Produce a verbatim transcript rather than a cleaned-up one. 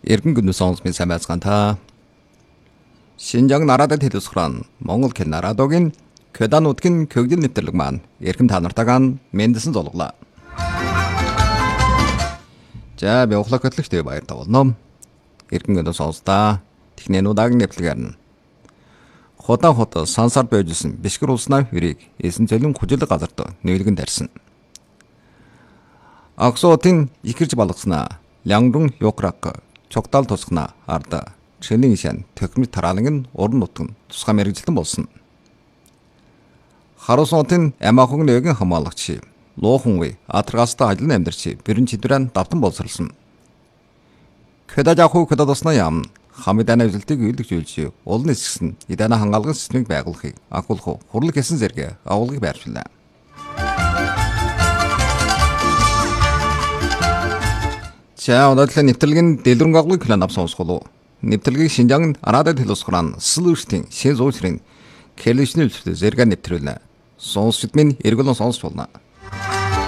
Эргэн гүнү сонсмын сайн байцгаана та. Шинжаан нарадад хэлсгэрэн Монгол хэл нарадогийн Кёдан нутгийн көгдөл нэвтрэлэг маань эрхэм та нартайгаа мэндсэн золглоо. За би ухлах хөтлөгтэй баяр тавуулна. Эргэн гүнү сонстаа техникийн удааг нэвтрэлгээр нь Ходан хот сансар байжсэн Бишкек улснаа хүрийг эсэн цөлөн хүжилэг газарт нүүлгэн тарьсан. Аксотын ихэрж балгснаа Лянгрун Юкрак чогтал тусгна арда Чэнийн шан төхмөд тараалан нь уран нутаг тусгай мэрэгжилтэн болсон. Харусотын амаахан нэгэн хамаалагч Луухан вэ атаргастай ажиллан амьдарч бүрэн чидрэн давтан боловсрлсон. Кёдажаху кёдадосна ям хамидана үзэлтийг үйлдэж үйлж улны эсгэн идана хангаалгын системийг байгуулахыг агуулах хурлаг хийсэн зэрэг агуулгыг байршууллаа. За өнөөдрийн нэвтрэлгийн дэлгэрэнг агуулгыг план авсан сонсголоо. Нэвтрэлгийг Шинжаан нарадад хэлсгэрэн Слүштийн шин зуучрын Кэлишнэл зэрэг нэвтрүүлнэ. Сонсчд минь эргүүлэн сонсч болно.